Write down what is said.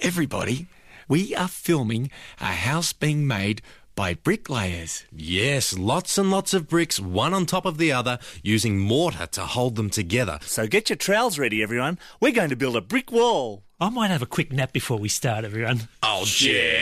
everybody, we are filming a house being made by bricklayers. Yes, lots and lots of bricks, one on top of the other, using mortar to hold them together. So get your trowels ready, everyone. We're going to build a brick wall. I might have a quick nap before we start, everyone. Oh, Jeff.